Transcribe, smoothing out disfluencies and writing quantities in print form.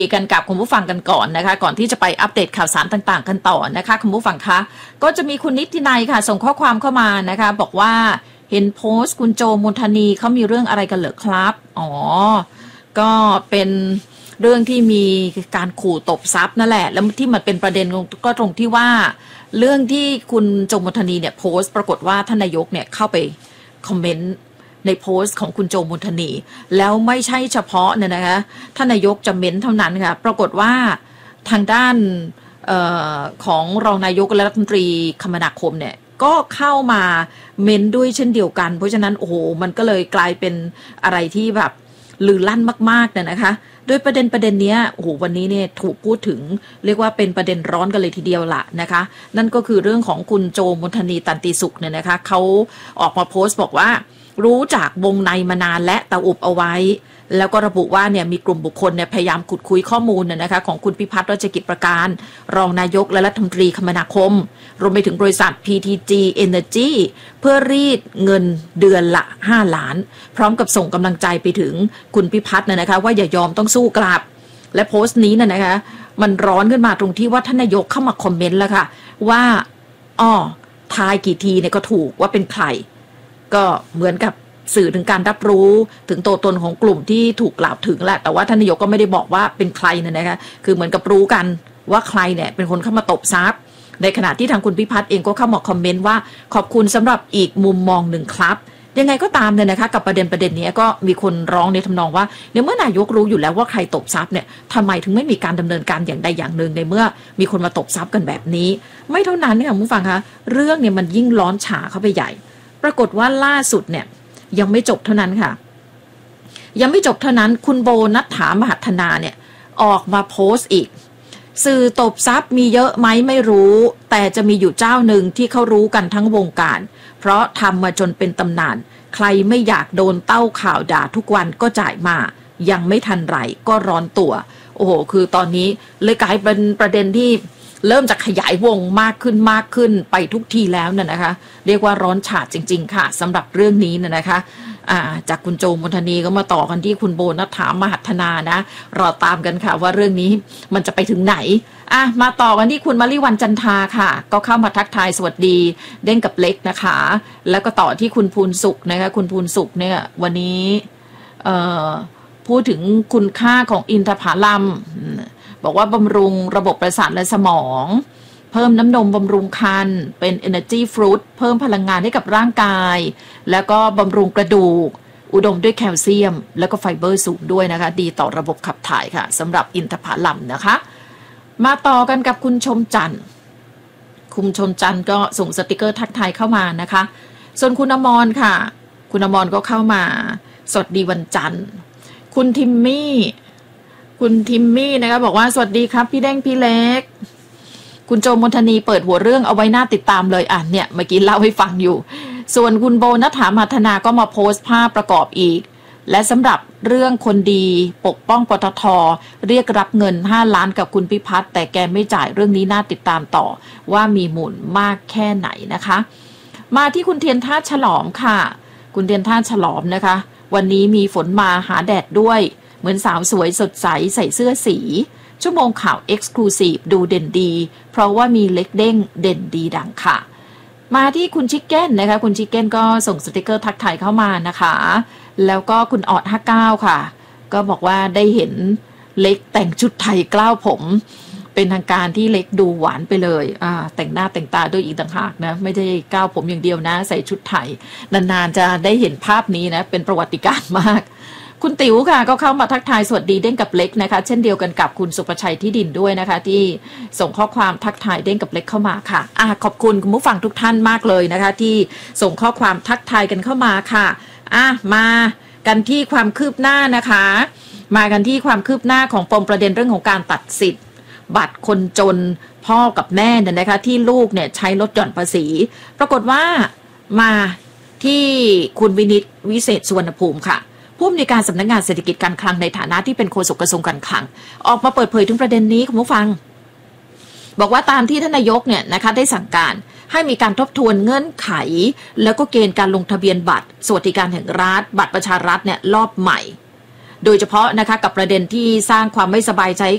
กันกับคุณผู้ฟังกันก่อนนะคะก่อนที่จะไปอัปเดตข่าวสารต่างๆกันต่อนะคะคุณผู้ฟังคะก็จะมีคุณนิตินัยค่ะส่งข้อความเข้ามานะคะบอกว่าเห็นโพสต์คุณโจมนทนีเขามีเรื่องอะไรกันเหรอครับก็เป็นเรื่องที่มีการขู่ตบทรัพย์นั่นแหละแล้วที่มันเป็นประเด็นก็ตรงที่ว่าเรื่องที่คุณโจมนทนีเนี่ยโพสต์ปรากฏว่าท่านนายกเนี่ยเข้าไปคอมเมนต์ในโพสต์ของคุณโจมนทนีแล้วไม่ใช่เฉพาะเนี่ยนะคะท่านนายกจะเม้นเท่านั้นค่ะปรากฏว่าทางด้านของรองนายกและรัฐมนตรีคมนาคมเนี่ยก็เข้ามาเม้นด้วยเช่นเดียวกันเพราะฉะนั้นโอ้โหมันก็เลยกลายเป็นอะไรที่แบบลือลั่นมากๆเนี่ยนะคะโดยประเด็นนี้โอ้โหวันนี้เนี่ยถูกพูดถึงเรียกว่าเป็นประเด็นร้อนกันเลยทีเดียวล่ะนะคะนั่นก็คือเรื่องของคุณโจมนทนีตันติสุขเนี่ยนะคะเขาออกมาโพสต์บอกว่ารู้จากวงในมานานและแต่อุบเอาไว้แล้วก็ระบุว่าเนี่ยมีกลุ่มบุคคลเนี่ยพยายามขุดคุยข้อมูลนะคะของคุณพิพัฒน์รัชกิจประการรองนายกและรัฐมนตรีคมนาคมรวมไปถึงบริษัท PTG Energy เพื่อรีดเงินเดือนละ5 ล้านพร้อมกับส่งกำลังใจไปถึงคุณพิพัฒน์นะคะว่าอย่ายอมต้องสู้กลับและโพสต์นี้นะคะมันร้อนขึ้นมาตรงที่ว่าท่านนายกเข้ามาคอมเมนต์แล้วค่ะว่าทายกี่ทีเนี่ยก็ถูกว่าเป็นใครก็เหมือนกับสื่อถึงการรับรู้ถึงตัวตนของกลุ่มที่ถูกกล่าวถึงแหละแต่ว่าท่านนายกก็ไม่ได้บอกว่าเป็นใครนะคะคือเหมือนกับรู้กันว่าใครเนี่ยเป็นคนเข้ามาตบทรัพย์ในขณะที่ทางคุณพิพัฒน์เองก็เข้ามาคอมเมนต์ว่าขอบคุณสำหรับอีกมุมมองหนึ่งครับยังไงก็ตามเนี่ยนะคะกับประเด็นนี้ก็มีคนร้องในทำนองว่าเมื่อนายกรู้อยู่แล้วว่าใครตบทรัพย์เนี่ยทำไมถึงไม่มีการดำเนินการอย่างใดอย่างหนึ่งในเมื่อมีคนมาตบทรัพย์กันแบบนี้ไม่เท่านั้นค่ะคุณผู้ฟังคะเรื่องเนี่ยมันยิ่งร้อนฉาเข้าไปใหญ่ปรากฏว่าล่าสุดเนี่ยยังไม่จบเท่านั้นค่ะยังไม่จบเท่านั้นคุณโบนัฐฐามหัฒนาเนี่ยออกมาโพสต์อีกสื่อตบทรัพย์มีเยอะไหมไม่รู้แต่จะมีอยู่เจ้าหนึ่งที่เขารู้กันทั้งวงการเพราะทำมาจนเป็นตำนานใครไม่อยากโดนเต้าข่าวด่าทุกวันก็จ่ายมายังไม่ทันไรก็ร้อนตัวโอ้โหคือตอนนี้เลยกลายเป็นประเด็นที่เริ่มจะขยายวงมากขึ้นไปทุกทีแล้วเนี่ยนะคะเรียกว่าร้อนฉาดจริงๆค่ะสำหรับเรื่องนี้นะคะจากคุณโจมนทนีก็มาต่อกันที่คุณโบนัฐฐามหัฒนานะรอตามกันค่ะว่าเรื่องนี้มันจะไปถึงไหนมาต่อกันที่คุณมลิวันจันทาค่ะก็เข้ามาทักทายสวัสดีเด้งกับเล็กนะคะแล้วก็ต่อที่คุณภูนสุขนะคะคุณภูนสุขเนี่ยวันนี้พูดถึงคุณค่าของอินทผลัมบอกว่าบำรุงระบบประสาทและสมองเพิ่มน้ำนมบำรุงครรภ์เป็น Energy Fruit เพิ่มพลังงานให้กับร่างกายแล้วก็บำรุงกระดูกอุดมด้วยแคลเซียมแล้วก็ไฟเบอร์สูงด้วยนะคะดีต่อระบบขับถ่ายค่ะสำหรับอินทผลัมนะคะมาต่อกันกับคุณชมจันทร์คุณชมจันทร์ก็ส่งสติกเกอร์ทักทายเข้ามานะคะส่วนคุณอมรค่ะคุณอมรก็เข้ามาสวัสดีวันจันทร์คุณทิมมี่นะคะบอกว่าสวัสดีครับพี่แดงพี่เล็กคุณโจมนทนีเปิดหัวเรื่องเอาไว้หน้าติดตามเลยเนี่ยเมื่อกี้เล่าให้ฟังอยู่ส่วนคุณโบนัฐฐามหัฒนาก็มาโพสต์ภาพประกอบอีกและสำหรับเรื่องคนดีปกป้องปตท.เรียกรับเงิน5 ล้านกับคุณพิพัฒน์แต่แกไม่จ่ายเรื่องนี้น่าติดตามต่อว่ามีมูลมากแค่ไหนนะคะมาที่คุณเทียนท่าฉลอมค่ะคุณเทียนท่าฉลอมนะคะวันนี้มีฝนมาหาแดดด้วยเหมือนสาวสวยสดใสใส่เสื้อสีชั่วโมงข่าว Exclusive ดูเด่นดีเพราะว่ามีเล็กเด้งเด่นดีดังค่ะมาที่คุณชิคเก้นนะคะคุณชิคเก้นก็ส่งสติกเกอร์ทักทายเข้ามานะคะแล้วก็คุณออด59ค่ะก็บอกว่าได้เห็นเล็กแต่งชุดไทยกล้าวผมเป็นทางการที่เล็กดูหวานไปเลยแต่งหน้าแต่งตาด้วยอีกต่างหากนะไม่ได้กล้าวผมอย่างเดียวนะใส่ชุดไทยนานๆจะได้เห็นภาพนี้นะเป็นประวัติการณ์มากคุณติ๋วค่ะก็เข้ามาทักทายสวัสดีเด้งกับเล็กนะคะเช่นเดียวกันกับคุณสุภชัยที่ดินด้วยนะคะที่ส่งข้อความทักทายเด้งกับเล็กเข้ามาค่ะขอบคุณคุณผู้ฟังทุกท่านมากเลยนะคะที่ส่งข้อความทักทายกันเข้ามาค่ะมากันที่ความคืบหน้านะคะมากันที่ความคืบหน้าของปมประเด็นเรื่องของการตัดสิทธิ์บัตรคนจนพ่อกับแม่เนี่ยนะคะที่ลูกเนี่ยใช้ลดหย่อนภาษีปรากฏว่ามาที่คุณวินิตวิเศษสุวรรณภูมิค่ะผู้อำนวยการสำนักงานเศรษฐกิจการคลังในฐานะที่เป็นโฆษกกระทรวงการคลังออกมาเปิดเผยถึงประเด็นนี้คุณผู้ฟังบอกว่าตามที่ท่านนายกเนี่ยนะคะได้สั่งการให้มีการทบทวนเงื่อนไขแล้วก็เกณฑ์การลงทะเบียนบัตรสวัสดิการแห่งรัฐบัตรประชารัฐเนี่ยรอบใหม่โดยเฉพาะนะคะกับประเด็นที่สร้างความไม่สบายใจ